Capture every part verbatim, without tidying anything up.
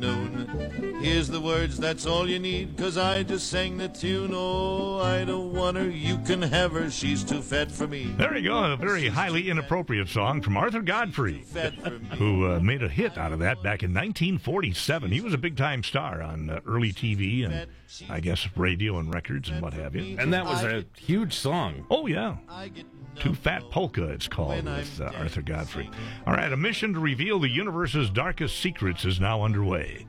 Noon. Here's the words, that's all you need, 'cause I just sang the tune. Oh, I don't want her, you can have her, she's too fat for me. There you go, a very highly inappropriate song from Arthur Godfrey, who uh, made a hit out of that back in nineteen forty-seven. He was a big-time star on uh, early T V and, I guess, radio and records and what have you. And that was a huge song. Oh, yeah. Too Fat Polka, it's called, with uh, Arthur Godfrey. All right, a mission to reveal the universe's darkest secrets is now underway.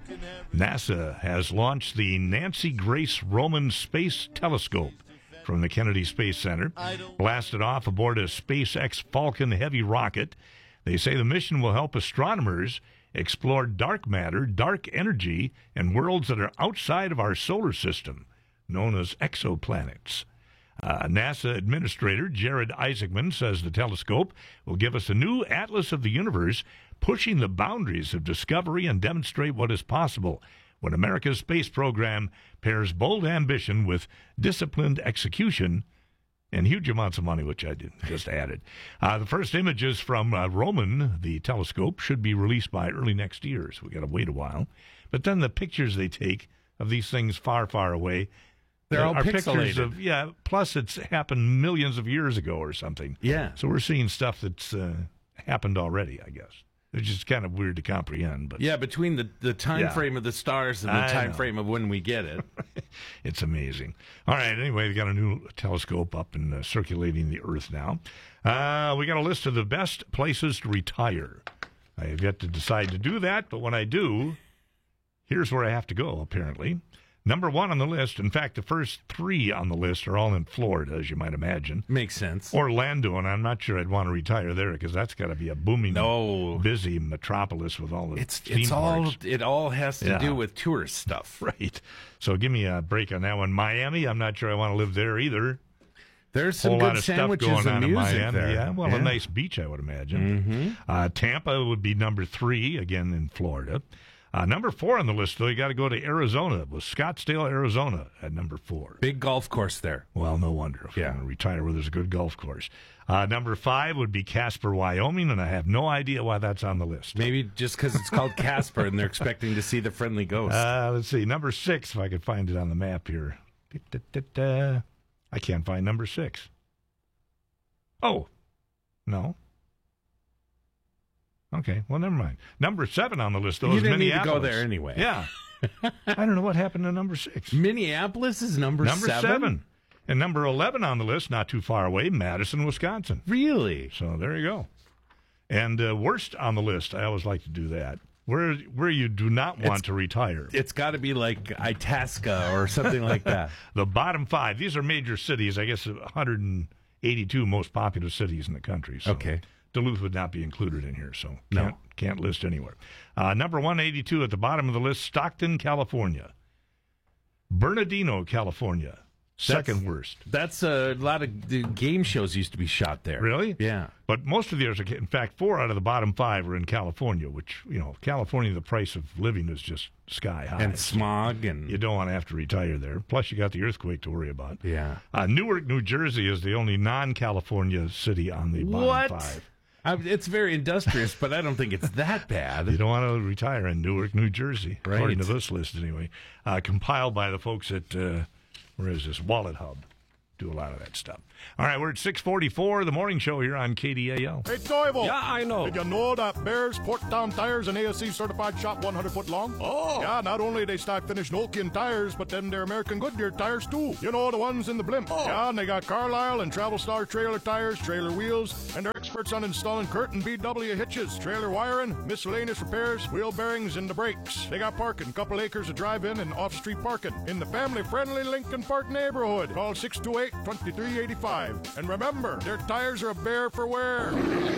NASA has launched the Nancy Grace Roman Space Telescope from the Kennedy Space Center, blasted off aboard a SpaceX Falcon Heavy rocket. They say the mission will help astronomers explore dark matter, dark energy, and worlds that are outside of our solar system, known as exoplanets. Uh, NASA Administrator Jared Isaacman says the telescope will give us a new atlas of the universe, pushing the boundaries of discovery and demonstrate what is possible when America's space program pairs bold ambition with disciplined execution and huge amounts of money, which I did, just added. Uh, the first images from uh, Roman, the telescope, should be released by early next year, so we got to wait a while. But then the pictures they take of these things far, far away, they're all are pixelated. Pictures of, yeah, plus it's happened millions of years ago or something. Yeah. So we're seeing stuff that's uh, happened already, I guess. It's just kind of weird to comprehend. But yeah, between the, the time yeah. frame of the stars and the I time know. frame of when we get it. It's amazing. All right, anyway, we got a new telescope up and uh, circulating the Earth now. Uh, we got a list of the best places to retire. I have yet to decide to do that, but when I do, here's where I have to go, apparently. Number one on the list, in fact, the first three on the list are all in Florida, as you might imagine. Makes sense. Orlando, and I'm not sure I'd want to retire there because that's got to be a booming, no. busy metropolis with all the it's theme it's all parks. It all has to Yeah. do with tourist stuff, right? So give me a break on that one. Miami, I'm not sure I want to live there either. There's some whole good lot of sandwiches stuff going and on music in Miami. there. Yeah, well, yeah. a nice beach, I would imagine. Mm-hmm. Uh, Tampa would be number three, again in Florida. Uh, number four on the list, though, you got to go to Arizona, with Scottsdale, Arizona, at number four. Big golf course there. Well, no wonder. If yeah. I'm going to retire where there's a good golf course. Uh, number five would be Casper, Wyoming, and I have no idea why that's on the list. Maybe just because it's called Casper and they're expecting to see the friendly ghost. Uh, let's see. Number six, if I could find it on the map here. Da-da-da-da. I can't find number six. Oh, no. Okay, well, never mind. Number seven on the list, though, you is didn't need to Minneapolis. go there anyway. Yeah. I don't know what happened to number six. Minneapolis is number, number seven? seven. And number eleven on the list, not too far away, Madison, Wisconsin. Really? So there you go. And uh, worst on the list, I always like to do that, where where you do not want It's- to retire. It's got to be like Itasca or something like that. The bottom five, these are major cities, I guess one hundred eighty-two most populous cities in the country. So Okay. Duluth would not be included in here, so No. can't, can't list anywhere. Uh, number one eighty-two at the bottom of the list, Stockton, California. Bernardino, California, second That's- worst. That's a lot of the game shows used to be shot there. Really? Yeah. But most of the others, are, in fact, four out of the bottom five are in California, which, you know, California, the price of living is just sky high. And smog and You don't want to have to retire there. Plus, you got the earthquake to worry about. yeah. Uh, Newark, New Jersey is the only non-California city on the bottom What? five. I, it's very industrious, but I don't think it's that You bad. don't want to retire in Newark, New Jersey, Right. according to this list anyway. Uh, compiled by the folks at, uh, where is this, Wallet Hub. Do a lot of that stuff. All right, we're at six forty-four, the morning show here on K D A L. Hey, Toivo. Yeah, I know. Did you know that Bears Portdown Tires and A S C certified shop one hundred foot long? Oh. Yeah, not only they stock finished Nokian tires, but then they're American Goodyear tires too. You know, the ones in the blimp. Oh. Yeah, and they got Carlisle and Travel Star trailer tires, trailer wheels, and they're experts on installing Curtin B W hitches, trailer wiring, miscellaneous repairs, wheel bearings, and the brakes. They got parking, couple acres of drive-in and off-street parking in the family-friendly Lincoln Park neighborhood. Call six two eight, two three eight five. And remember, their tires are a bear for wear.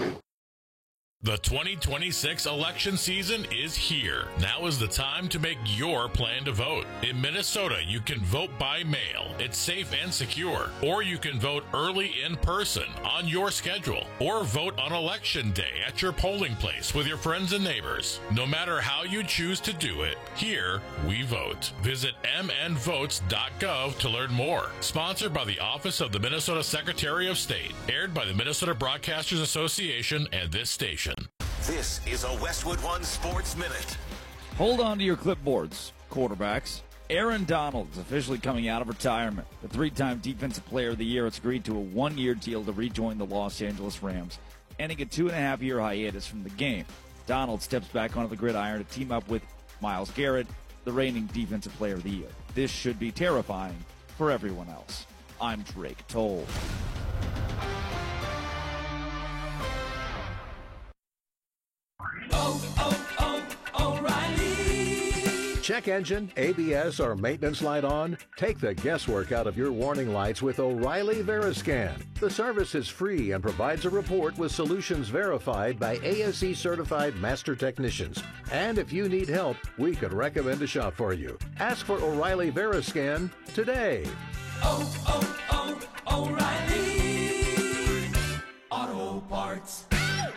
The twenty twenty-six election season is here. Now is the time to make your plan to vote. In Minnesota, you can vote by mail. It's safe and secure. Or you can vote early in person on your schedule. Or vote on election day at your polling place with your friends and neighbors. No matter how you choose to do it, here we vote. Visit m n votes dot gov to learn more. Sponsored by the Office of the Minnesota Secretary of State. Aired by the Minnesota Broadcasters Association and this station. This is a Westwood One Sports Minute. Hold on to your clipboards, quarterbacks. Aaron Donald is officially coming out of retirement. The three-time Defensive Player of the Year has agreed to a one-year deal to rejoin the Los Angeles Rams, ending a two-and-a-half-year hiatus from the game. Donald steps back onto the gridiron to team up with Myles Garrett, the reigning Defensive Player of the Year. This should be terrifying for everyone else. I'm Drake Toll. Oh, oh, oh, O'Reilly. Check engine, A B S, or maintenance light on? Take the guesswork out of your warning lights with O'Reilly Veriscan. The service is free and provides a report with solutions verified by A S E certified master technicians. And if you need help, we could recommend a shop for you. Ask for O'Reilly Veriscan today. Oh, oh, oh, O'Reilly Auto Parts.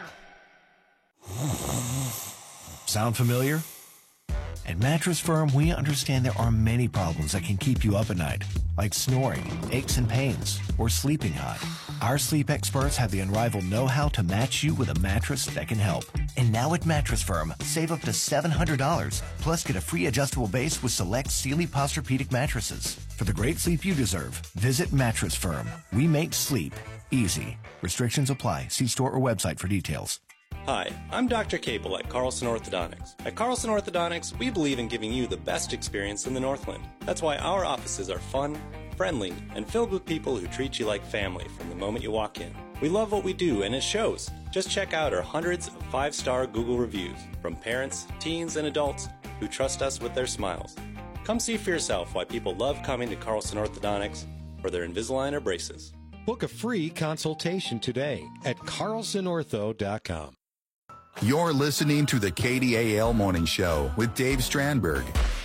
Sound familiar? At Mattress Firm, we understand there are many problems that can keep you up at night, like snoring, aches and pains, or sleeping hot. Our sleep experts have the unrivaled know-how to match you with a mattress that can help. And now at Mattress Firm, save up to seven hundred dollars, plus get a free adjustable base with select Sealy Posturepedic mattresses. For the great sleep you deserve, visit Mattress Firm. We make sleep easy. Restrictions apply. See store or website for details. Hi, I'm Doctor Cable at Carlson Orthodontics. At Carlson Orthodontics, we believe in giving you the best experience in the Northland. That's why our offices are fun, friendly, and filled with people who treat you like family from the moment you walk in. We love what we do, and it shows. Just check out our hundreds of five-star Google reviews from parents, teens, and adults who trust us with their smiles. Come see for yourself why people love coming to Carlson Orthodontics for their Invisalign or braces. Book a free consultation today at carlson ortho dot com. You're listening to the K D A L Morning Show with Dave Strandberg.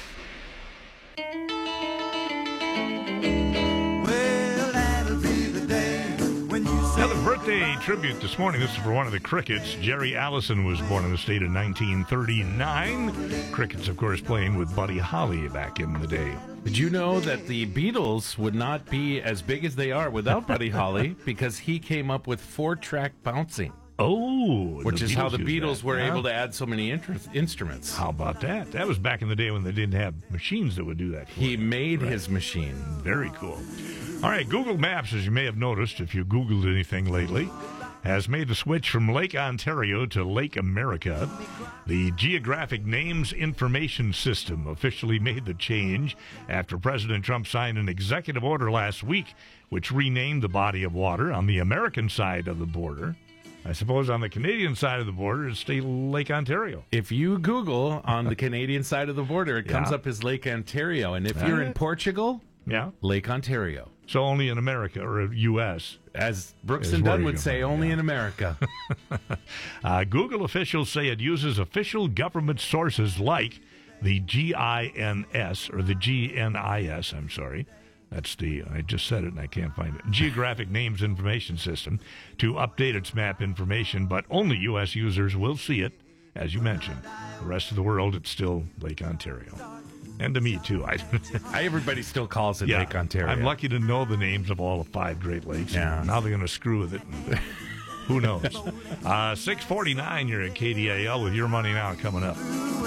Another birthday tribute this morning. This is for one of the Crickets. Jerry Allison was born in the state in nineteen thirty-nine. Crickets, of course, playing with Buddy Holly back in the day. Did you know that the Beatles would not be as big as they are without Buddy Holly because he came up with four-track bouncing? Oh, which is Beatles how the used Beatles that. were Yeah. able to add so many inter- instruments. How about that? That was back in the day when they didn't have machines that would do that. He them. made Right. his machine. Very cool. All right, Google Maps, as you may have noticed if you Googled anything lately, has made the switch from Lake Ontario to Lake America. The Geographic Names Information System officially made the change after President Trump signed an executive order last week which renamed the body of water on the American side of the border. I suppose on the Canadian side of the border is still Lake Ontario. If you Google on the Canadian side of the border, it comes Yeah. up as Lake Ontario. And if All you're right. in Portugal, yeah, Lake Ontario. So only in America or U S As Brooks is and where Dunn you would can say, find it, only yeah. in America. uh, Google officials say it uses official government sources like the G I N S, or the G N I S, I'm sorry. That's the, I just said it and I can't find it. Geographic Names Information System to update its map information, but only U S users will see it, as you mentioned. The rest of the world, it's still Lake Ontario. And to me, too. I, Everybody still calls it yeah, Lake Ontario. I'm lucky to know the names of all the five Great Lakes. Yeah. Now they're going to screw with it. And who knows? uh, six forty-nine, you're at K D A L with Your Money Now coming up.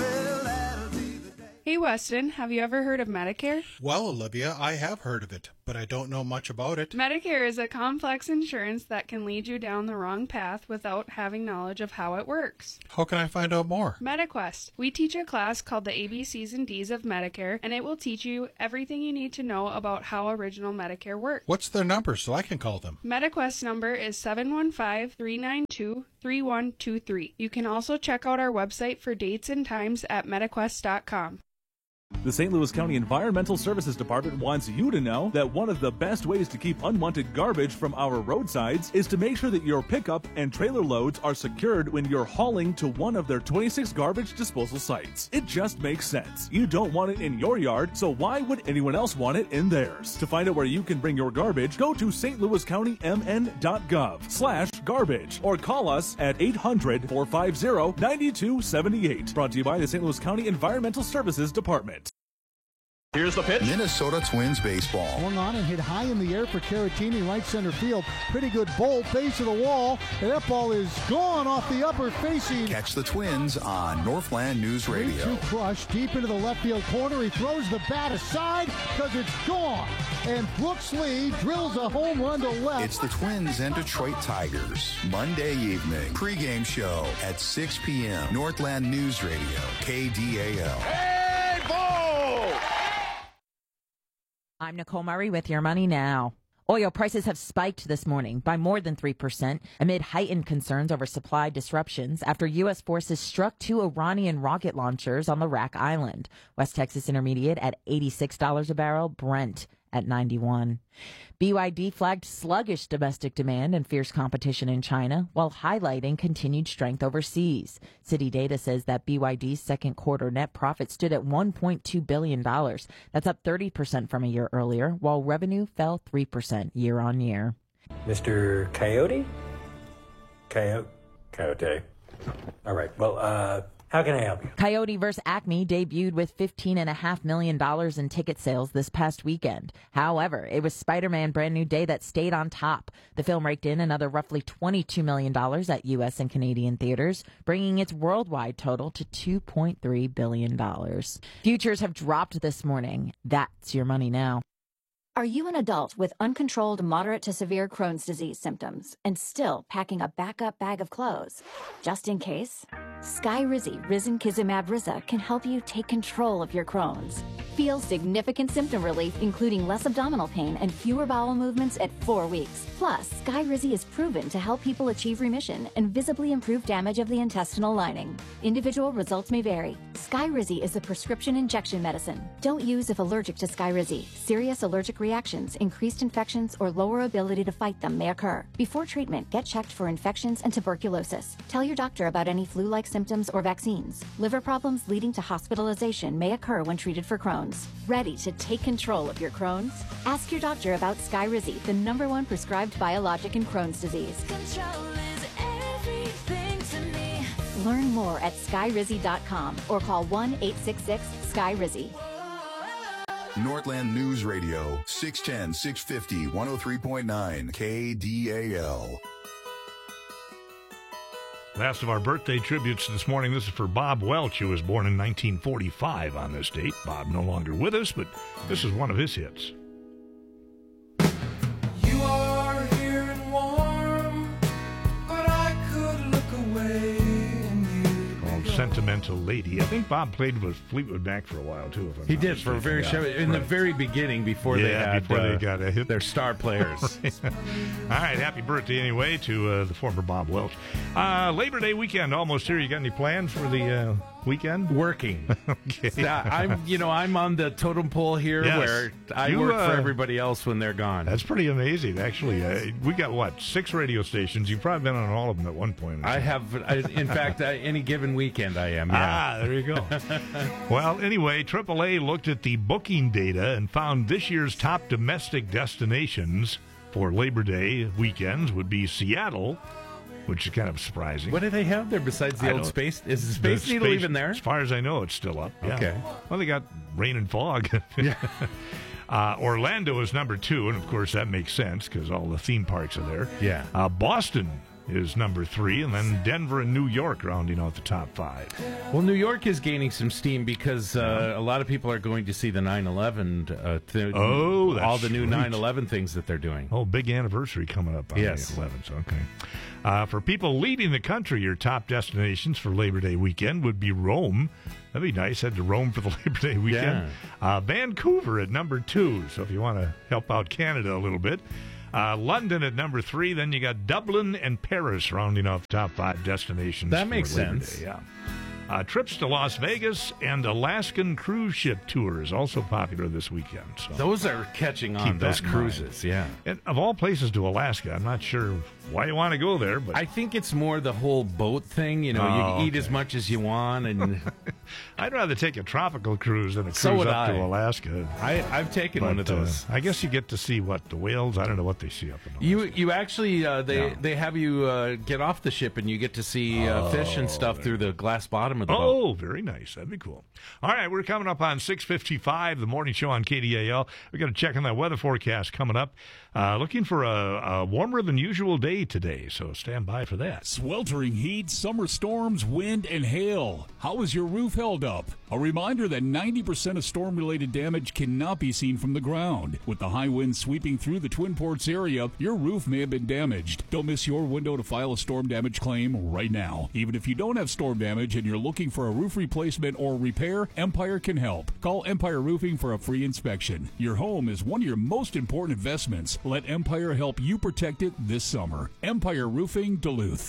Hey, Weston, have you ever heard of Medicare? Well, Olivia, I have heard of it, but I don't know much about it. Medicare is a complex insurance that can lead you down the wrong path without having knowledge of how it works. How can I find out more? MediQuest. We teach a class called the A B Cs and Ds of Medicare, and it will teach you everything you need to know about how original Medicare works. What's their number so I can call them? MediQuest number is seven one five, three nine two, three one two three. You can also check out our website for dates and times at mediquest dot com. The Saint Louis County Environmental Services Department wants you to know that one of the best ways to keep unwanted garbage from our roadsides is to make sure that your pickup and trailer loads are secured when you're hauling to one of their twenty-six garbage disposal sites. It just makes sense. You don't want it in your yard, so why would anyone else want it in theirs? To find out where you can bring your garbage, go to S Louis County M N dot gov slash garbage or call us at eight hundred, four five zero, nine two seven eight. Brought to you by the Saint Louis County Environmental Services Department. Here's the pitch. Minnesota Twins baseball. Swung on and hit high in the air for Caratini, right center field. Pretty good bolt, base of the wall, and that ball is gone off the upper facing. Catch the Twins on Northland News Radio. three two crush deep into the left field corner. He throws the bat aside because it's gone. And Brooks Lee drills a home run to left. It's the Twins and Detroit Tigers. Monday evening. Pregame show at six p.m. Northland News Radio, K D A L. Hey, ball! I'm Nicole Murray with Your Money Now. Oil prices have spiked this morning by more than three percent amid heightened concerns over supply disruptions after U S forces struck two Iranian rocket launchers on the Rak Island. West Texas Intermediate at eighty-six dollars a barrel, Brent at ninety-one. B Y D flagged sluggish domestic demand and fierce competition in China while highlighting continued strength overseas. City data says that B Y D's second quarter net profit stood at one point two billion dollars. That's up thirty percent from a year earlier, while revenue fell three percent year on year. Mister Coyote? Coyote? Coyote. All right. Well, uh, how can I help you? Coyote versus Acme debuted with fifteen point five million dollars in ticket sales this past weekend. However, it was Spider-Man Brand New Day that stayed on top. The film raked in another roughly twenty-two million dollars at U S and Canadian theaters, bringing its worldwide total to two point three billion dollars. Futures have dropped this morning. That's Your Money Now. Are you an adult with uncontrolled moderate to severe Crohn's disease symptoms and still packing a backup bag of clothes? Just in case, Skyrizi Risankizumab Riza can help you take control of your Crohn's. Feel significant symptom relief, including less abdominal pain and fewer bowel movements at four weeks. Plus, Skyrizi is proven to help people achieve remission and visibly improve damage of the intestinal lining. Individual results may vary. Skyrizi is a prescription injection medicine. Don't use if allergic to Skyrizi. Serious allergic reactions, increased infections, or lower ability to fight them may occur. Before treatment, get checked for infections and tuberculosis. Tell your doctor about any flu-like symptoms or vaccines. Liver problems leading to hospitalization may occur when treated for Crohn's. Ready to take control of your Crohn's? Ask your doctor about Skyrizi, the number one prescribed biologic in Crohn's disease. Control is everything to me. Learn more at skyrizi dot com or call one eight six six Skyrizi. Northland News Radio, six ten, six fifty, one oh three point nine, K D A L. Last of our birthday tributes this morning. This is for Bob Welch, who was born in nineteen forty-five on this date. Bob no longer with us, but this is one of his hits. You are here and warm, but I could look away and you Called Sentimental Lady. I think Bob played with Fleetwood Mac for a while, too. If I'm He not did for a very mistaken. short, Yeah, in the right. very beginning before they Yeah, had before uh, they got a hit. their star players. All right, happy birthday anyway to uh, the former Bob Welch. Uh, Labor Day weekend almost here. You got any plans for the uh, weekend? Working. Okay. I'm, you know, I'm on the totem pole here Yes. where I You, work uh, for everybody else when they're gone. That's pretty amazing, actually. Uh, we got, what, six radio stations? You've probably been on all of them at one point. or I something. have, I, in fact, uh, any given weekend I am. Yeah. Ah, there you go. Well, anyway, triple A looked at the booking data and found this year's top domestic destinations for Labor Day weekends would be Seattle, which is kind of surprising. What do they have there besides the I old don't- Space? Is the The Space Needle Space- even there? As far as I know, it's still up. Yeah. Okay. Well, they got rain and fog. uh, Orlando is number two, and of course that makes sense because all the theme parks are there. Yeah. Uh, Boston is number three, and then Denver and New York rounding out the top five. Well, New York is gaining some steam because uh, a lot of people are going to see the nine eleven, uh, th- Oh, that's all the new right. nine eleven things that they're doing. Oh, big anniversary coming up on Yes. the eleventh. Okay. Uh, for people leaving the country, your top destinations for Labor Day weekend would be Rome. That'd be nice. Head to Rome for the Labor Day weekend. Uh, Vancouver at number two. So if you want to help out Canada a little bit. Uh, London at number three. Then you got Dublin and Paris rounding off the top five destinations. That for makes Labor sense. Day, yeah. Uh, trips to Las Vegas and Alaskan cruise ship tours also popular this weekend. So Those are catching on, keep those that in cruises, mind. yeah. And of all places to Alaska, I'm not sure why you want to go there. But I think it's more the whole boat thing. You know, Oh, you eat okay. as much as you want, and I'd rather take a tropical cruise than a cruise So would up I. to Alaska. I, I've taken But, one of those. Uh, I guess you get to see what the whales. I don't know what they see up in the You you actually uh, they Yeah. they have you uh, get off the ship and you get to see uh, fish and stuff through the glass bottom of the boat. Oh, very nice. That'd be cool. All right, we're coming up on six fifty-five, the morning show on K D A L. We're going to check on that weather forecast coming up. Uh, looking for a, a warmer than usual day today, so stand by for that. Sweltering heat, summer storms, wind, and hail. How is your roof held up? A reminder that ninety percent of storm-related damage cannot be seen from the ground. With the high winds sweeping through the Twin Ports area, your roof may have been damaged. Don't miss your window to file a storm damage claim right now. Even if you don't have storm damage and you're looking for a roof replacement or repair, Empire can help. Call Empire Roofing for a free inspection. Your home is one of your most important investments. Let Empire help you protect it this summer. Empire Roofing, Duluth.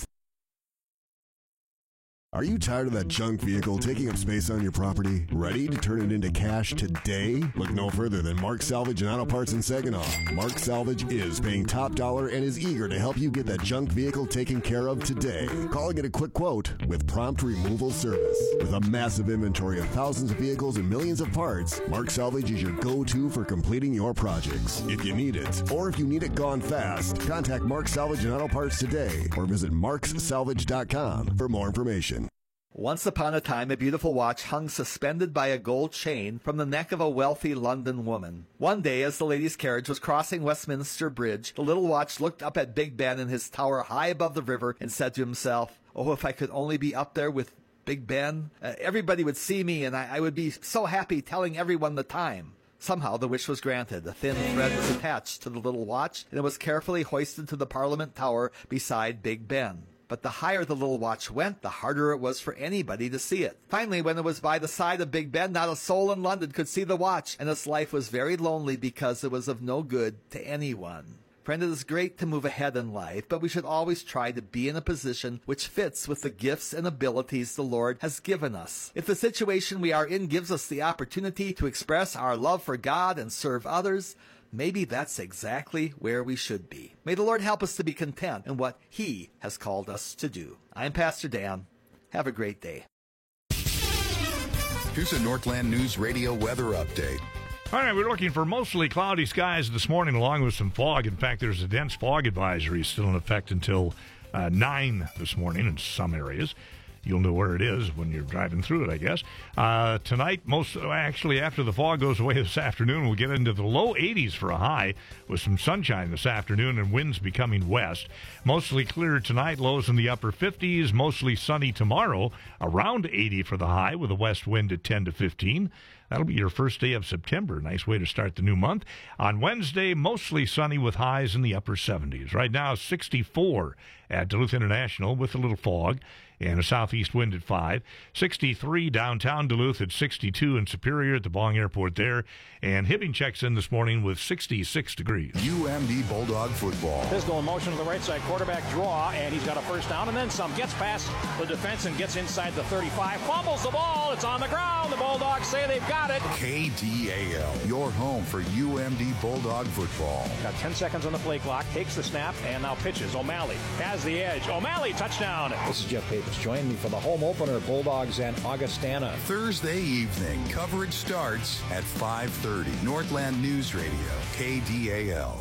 Are you tired of that junk vehicle taking up space on your property? Ready to turn it into cash today? Look no further than Mark Salvage and Auto Parts in Saginaw. Mark Salvage is paying top dollar and is eager to help you get that junk vehicle taken care of today. Call and get a quick quote with prompt removal service. With a massive inventory of thousands of vehicles and millions of parts, Mark Salvage is your go-to for completing your projects. If you need it, or if you need it gone fast, contact Mark Salvage and Auto Parts today or visit marks salvage dot com for more information. Once upon a time, a beautiful watch hung suspended by a gold chain from the neck of a wealthy London woman. One day, as the lady's carriage was crossing Westminster Bridge, the little watch looked up at Big Ben in his tower high above the river and said to himself, "Oh, if I could only be up there with Big Ben, uh, everybody would see me and I, I would be so happy telling everyone the time." Somehow the wish was granted. A thin thread was attached to the little watch, and it was carefully hoisted to the Parliament Tower beside Big Ben. But the higher the little watch went, the harder it was for anybody to see it. Finally, when it was by the side of Big Ben, not a soul in London could see the watch, and its life was very lonely because it was of no good to anyone. Friend, it is great to move ahead in life, but we should always try to be in a position which fits with the gifts and abilities the Lord has given us. If the situation we are in gives us the opportunity to express our love for God and serve others, maybe that's exactly where we should be. May the Lord help us to be content in what He has called us to do. I'm Pastor Dan. Have a great day. Here's a Northland News Radio weather update. All right, we're looking for mostly cloudy skies this morning along with some fog. In fact, there's a dense fog advisory still in effect until uh, nine this morning in some areas. You'll know where it is when you're driving through it, I guess. Uh, tonight, most actually after the fog goes away this afternoon, we'll get into the low eighties for a high with some sunshine this afternoon and winds becoming west. Mostly clear tonight, lows in the upper fifties. Mostly sunny tomorrow, around eighty for the high with a west wind at ten to fifteen. That'll be your first day of September. Nice way to start the new month. On Wednesday, mostly sunny with highs in the upper seventies. Right now, sixty-four at Duluth International with a little fog and a southeast wind at five. sixty-three downtown Duluth at sixty-two in Superior at the Bong Airport there. And Hibbing checks in this morning with sixty-six degrees. U M D Bulldog football. Physical in motion to the right side, quarterback draw, and he's got a first down and then some. Gets past the defense and gets inside the thirty-five. Fumbles the ball. It's on the ground. The Bulldogs say they've got it. K D A L, your home for U M D Bulldog football. Got ten seconds on the play clock. Takes the snap and now pitches. O'Malley has the edge. O'Malley, touchdown. This is Jeff Papers. Join me for the home opener, Bulldogs and Augustana. Thursday evening, coverage starts at five thirty. Northland News Radio, K D A L.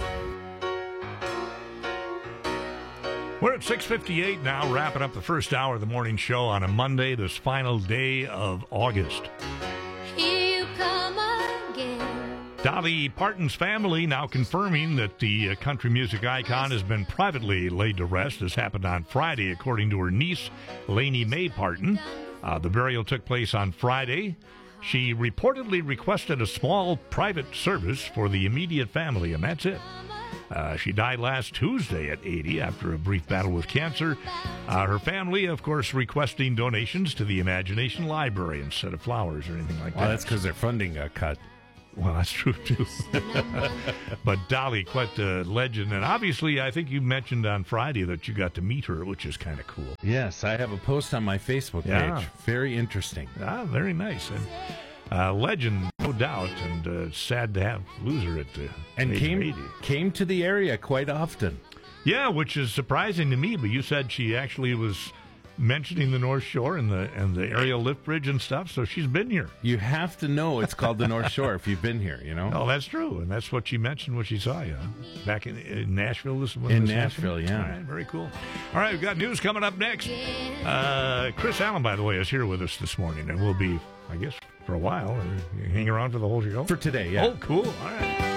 We're at six fifty-eight now, wrapping up the first hour of the morning show on a Monday, this final day of August. Here you come again. Dolly Parton's family now confirming that the uh, country music icon has been privately laid to rest. This happened on Friday, according to her niece, Lainey Mae Parton. Uh, the burial took place on Friday. She reportedly requested a small private service for the immediate family, and that's it. Uh, she died last Tuesday at eighty after a brief battle with cancer. Uh, her family, of course, requesting donations to the Imagination Library instead of flowers or anything like Well, that. that's because their funding got cut. Well, that's true, too. But Dolly, quite a legend. And obviously, I think you mentioned on Friday that you got to meet her, which is kind of cool. Yes, I have a post on my Facebook Yeah. page. Very interesting. Ah, very nice. And uh, legend, no doubt, and uh, sad to have lose her at the And age came of eighty. came to the area quite often. Yeah, which is surprising to me, but you said she actually was mentioning the North Shore and the and the aerial lift bridge and stuff, so she's been here. You have to know it's called the North Shore if you've been here, you know? Oh, that's true, and that's what she mentioned when she saw you. Back in, in Nashville this when In this Nashville, happened? yeah. All right, very cool. All right, we've got news coming up next. Uh, Chris Allen, by the way, is here with us this morning, and we'll be, I guess, for a while. You hang around for the whole show? For today, yeah. Oh, cool. All right.